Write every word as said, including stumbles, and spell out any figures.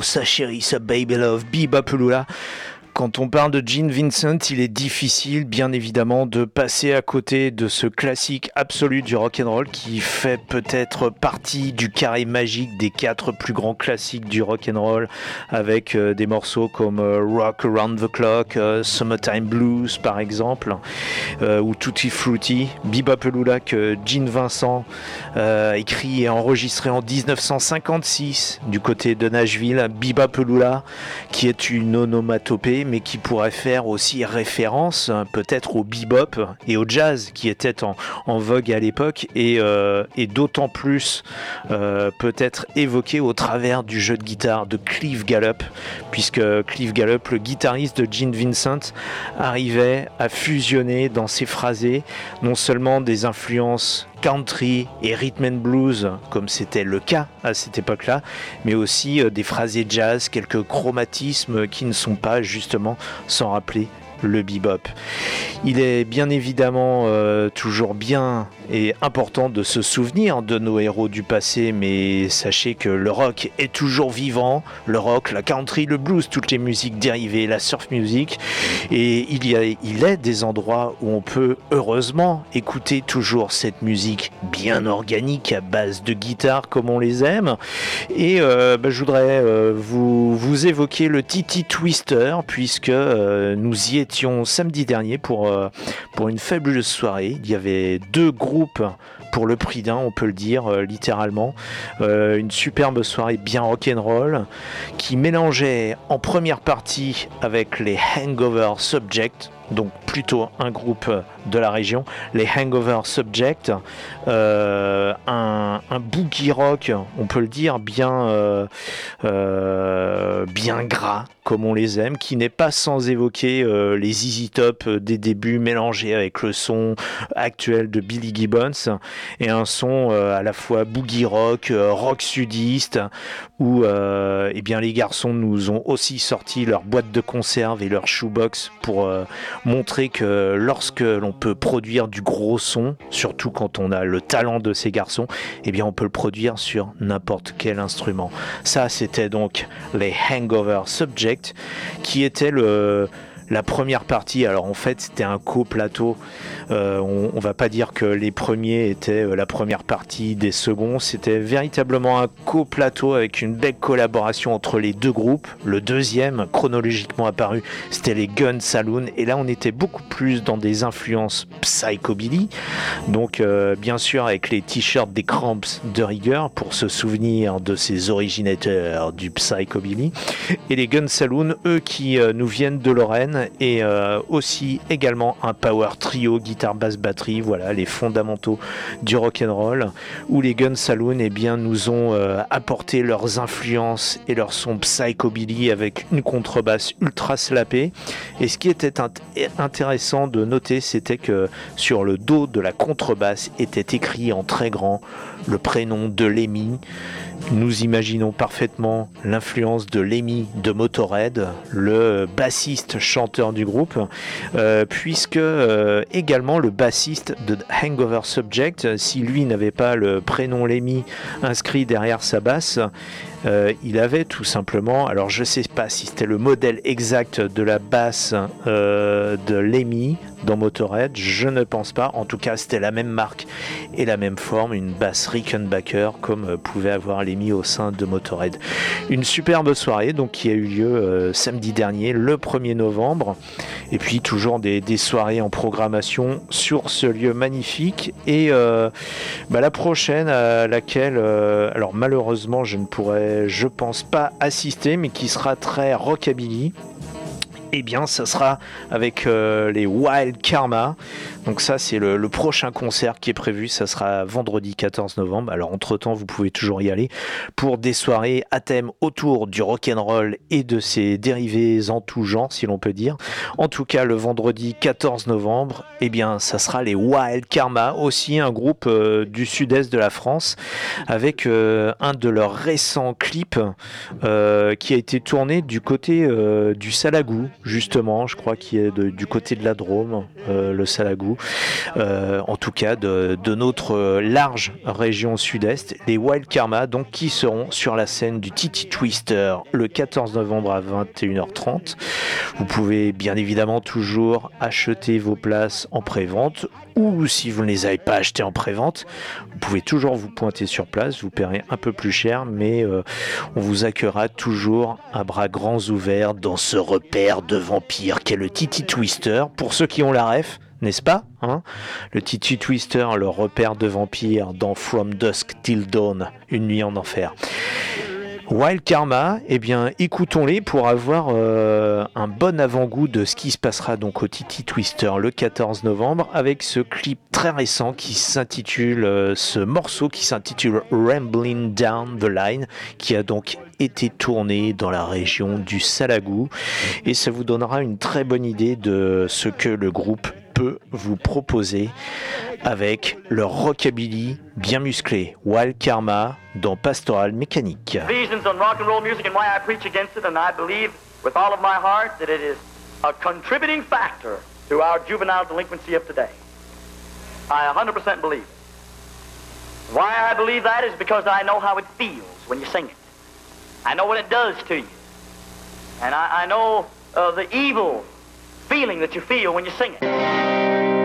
sa chérie, sa baby love, Bebopalula. Quand on parle de Gene Vincent, il est difficile, bien évidemment, de passer à côté de ce classique absolu du rock'n'roll qui fait peut-être partie du carré magique des quatre plus grands classiques du rock'n'roll, avec euh, des morceaux comme euh, Rock Around the Clock, euh, Summertime Blues par exemple, euh, ou Tutti Frutti. Bebopalula que Gene Vincent euh, écrit et enregistré en dix-neuf cent cinquante-six du côté de Nashville. Bebopalula qui est une onomatopée, mais qui pourrait faire aussi référence peut-être au bebop et au jazz qui était en, en vogue à l'époque, et, euh, et d'autant plus euh, peut-être évoqué au travers du jeu de guitare de Cliff Gallup, puisque Cliff Gallup, le guitariste de Gene Vincent, arrivait à fusionner dans ses phrasés non seulement des influences country et rhythm and blues comme c'était le cas à cette époque-là, mais aussi euh, des phrasés jazz, quelques chromatismes qui ne sont pas justement sans rappeler le bebop. Il est bien évidemment euh, toujours bien et important de se souvenir de nos héros du passé, mais sachez que le rock est toujours vivant, le rock, la country, le blues, toutes les musiques dérivées, la surf music, et il y a, il est des endroits où on peut heureusement écouter toujours cette musique bien organique à base de guitare comme on les aime. Et euh, bah, je voudrais euh, vous, vous évoquer le Titi Twister, puisque euh, nous y étions samedi dernier pour, euh, pour une fabuleuse soirée. Il y avait deux groupes pour le prix d'un, on peut le dire euh, littéralement. Euh, une superbe soirée bien rock'n'roll qui mélangeait en première partie avec les Hangover Subject, donc plutôt un groupe de la région, les Hangover Subject, euh, un, un boogie rock, on peut le dire, bien, euh, euh, bien gras, comme on les aime, qui n'est pas sans évoquer euh, les Z Z Top des débuts mélangés avec le son actuel de Billy Gibbons, et un son euh, à la fois boogie rock, euh, rock sudiste, où euh, eh bien, les garçons nous ont aussi sorti leur boîte de conserve et leur shoebox pour euh, montrer que lorsque l'on peut produire du gros son, surtout quand on a le talent de ces garçons, eh bien on peut le produire sur n'importe quel instrument. Ça, c'était donc les Hangover Subject, qui était le la première partie. Alors en fait c'était un coplateau, euh, on, on va pas dire que les premiers étaient euh, la première partie des seconds, c'était véritablement un coplateau avec une belle collaboration entre les deux groupes. Le deuxième chronologiquement apparu, c'était les Gun Saloon, et là on était beaucoup plus dans des influences psychobilly, donc euh, bien sûr avec les t-shirts des Cramps de rigueur pour se souvenir de ces originateurs du psychobilly, et les Gun Saloon, eux, qui euh, nous viennent de Lorraine, et euh, aussi également un power trio, guitare, basse, batterie, voilà les fondamentaux du rock'n'roll, où les Gun Saloon eh bien, nous ont euh, apporté leurs influences et leur son psychobilly avec une contrebasse ultra slappée. Et ce qui était int- intéressant de noter, c'était que sur le dos de la contrebasse était écrit en très grand le prénom de Lemmy. Nous imaginons parfaitement l'influence de Lemmy de Motörhead, le bassiste chanteur du groupe, euh, puisque euh, également le bassiste de Hangover Subject, si lui n'avait pas le prénom Lemmy inscrit derrière sa basse, euh, il avait tout simplement, alors je sais pas si c'était le modèle exact de la basse euh, de Lemmy dans Motörhead, je ne pense pas, en tout cas c'était la même marque et la même forme, une basse Rickenbacker comme euh, pouvait avoir Lemmy au sein de Motörhead. Une superbe soirée donc qui a eu lieu euh, samedi dernier, le premier novembre, et puis toujours des, des soirées en programmation sur ce lieu magnifique, et euh, bah, la prochaine à laquelle euh, alors malheureusement je ne pourrai je pense pas assister, mais qui sera très rockabilly, eh bien ça sera avec euh, les Wild Karma. Donc ça c'est le, le prochain concert qui est prévu, ça sera vendredi quatorze novembre. Alors entre temps vous pouvez toujours y aller pour des soirées à thème autour du rock'n'roll et de ses dérivés en tout genre, si l'on peut dire. En tout cas le vendredi quatorze novembre, eh bien ça sera les Wild Karma, aussi un groupe euh, du sud-est de la France, avec euh, un de leurs récents clips euh, qui a été tourné du côté euh, du Salagou, justement, je crois qu'il est de, du côté de la Drôme, euh, le Salagou, euh, en tout cas de, de notre large région sud-est, les Wild Karma, donc qui seront sur la scène du Titi Twister le quatorze novembre à vingt et une heures trente. Vous pouvez bien évidemment toujours acheter vos places en pré-vente, ou si vous ne les avez pas achetées en pré-vente, vous pouvez toujours vous pointer sur place, vous paierez un peu plus cher, mais euh, on vous accueillera toujours à bras grands ouverts dans ce repère de vampires qu'est le Titi Twister. Pour ceux qui ont la ref, n'est-ce pas, hein, le Titi Twister, le repère de vampires dans From Dusk Till Dawn, une nuit en enfer. Wild Karma, eh bien, écoutons-les pour avoir euh, un bon avant-goût de ce qui se passera donc au Titi Twister le quatorze novembre avec ce clip très récent qui s'intitule, euh, ce morceau qui s'intitule Rambling Down the Line, qui a donc été tourné dans la région du Salagou, et ça vous donnera une très bonne idée de ce que le groupe peut vous proposer avec leur rockabilly bien musclé. Wild Karma dans Pastoral Mécanique. Visions on rock and roll music and why I preach against it, and I believe with all of my heart that it is a contributing factor to our juvenile delinquency of today. I one hundred percent believe it. Why I believe that is because I know how it feels when you sing it. I know what it does to you. And I, I know uh, the evil feeling that you feel when you sing it.